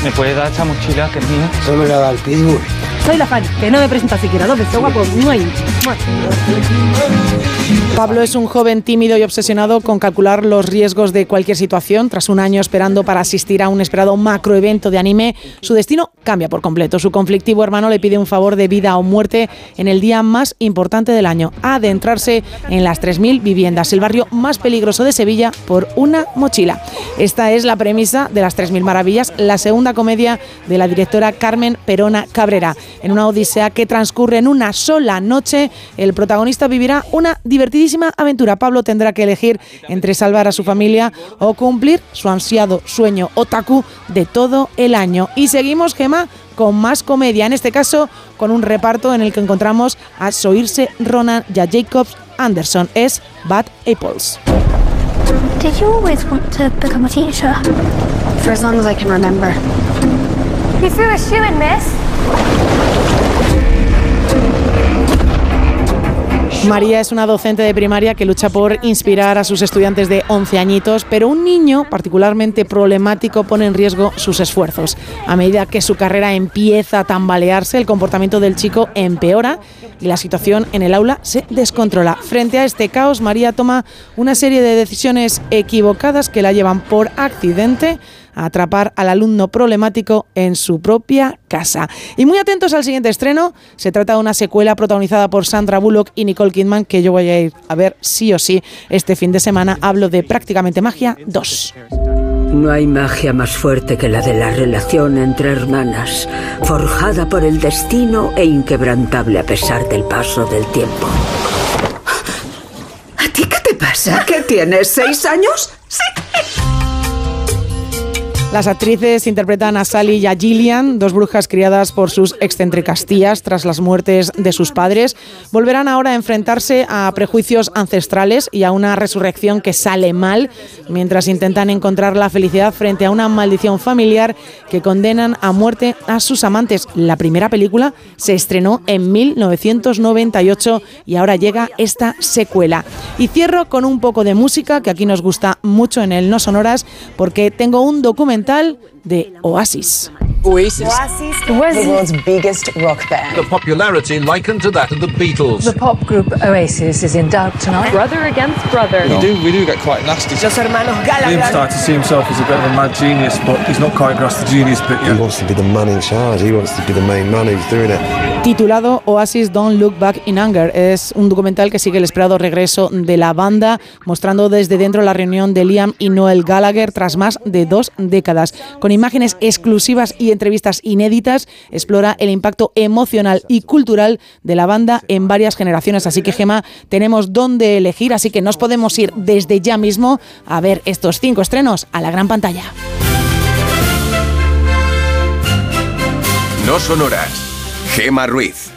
¿Me puedes dar esa mochila que es mía? Eso me la da el pitbull. Soy la fan, que no me presenta siquiera 2 veces, guapo. Pablo es un joven tímido y obsesionado con calcular los riesgos de cualquier situación. Tras un año esperando para asistir a un esperado macroevento de anime, su destino cambia por completo. Su conflictivo hermano le pide un favor de vida o muerte en el día más importante del año: adentrarse en las 3.000 viviendas, el barrio más peligroso de Sevilla, por una mochila. Esta es la premisa de Las 3.000 maravillas, la segunda comedia de la directora Carmen Perona Cabrera. En una odisea que transcurre en una sola noche, el protagonista vivirá una divertidísima aventura. Pablo tendrá que elegir entre salvar a su familia o cumplir su ansiado sueño otaku de todo el año. Y seguimos, Gemma, con más comedia, en este caso con un reparto en el que encontramos a Saoirse Ronan y a Jacob Anderson. Es Bad Apples. Did you always want to become a teacher? For as long as I can remember. You threw a shoe in, miss. María es una docente de primaria que lucha por inspirar a sus estudiantes de 11 añitos, pero un niño particularmente problemático pone en riesgo sus esfuerzos. A medida que su carrera empieza a tambalearse, el comportamiento del chico empeora y la situación en el aula se descontrola. Frente a este caos, María toma una serie de decisiones equivocadas que la llevan por accidente a atrapar al alumno problemático en su propia casa. Y muy atentos al siguiente estreno. Se trata de una secuela protagonizada por Sandra Bullock y Nicole Kidman, que yo voy a ir a ver sí o sí este fin de semana. Hablo de Prácticamente Magia 2. No hay magia más fuerte que la de la relación entre hermanas, forjada por el destino e inquebrantable a pesar del paso del tiempo. ¿A ti qué te pasa? ¿Qué tienes, 6 años? Sí. Las actrices interpretan a Sally y a Gillian, dos brujas criadas por sus excéntricas tías tras las muertes de sus padres. Volverán ahora a enfrentarse a prejuicios ancestrales y a una resurrección que sale mal, mientras intentan encontrar la felicidad frente a una maldición familiar que condenan a muerte a sus amantes. La primera película se estrenó en 1998 y ahora llega esta secuela. Y cierro con un poco de música, que aquí nos gusta mucho en el No Sonoras, porque tengo un documental de Oasis. Oasis, the world's biggest rock band. The popularity likened to that of the Beatles. The pop group Oasis is in doubt tonight. Brother against brother. We do get quite nasty. Los hermanos Gallagher. Liam started to see himself as a bit of a mad genius, but he's not quite grasped the genius bit yet. He wants to be the man in charge. He wants to be the main man who's doing it. Titulado Oasis Don't Look Back in Anger, es un documental que sigue el esperado regreso de la banda, mostrando desde dentro la reunión de Liam y Noel Gallagher tras más de 2 décadas. Con imágenes exclusivas y entrevistas inéditas, explora el impacto emocional y cultural de la banda en varias generaciones. Así que, Gemma, tenemos dónde elegir, así que nos podemos ir desde ya mismo a ver estos 5 estrenos a la gran pantalla. No Sonoras. Gemma Ruiz.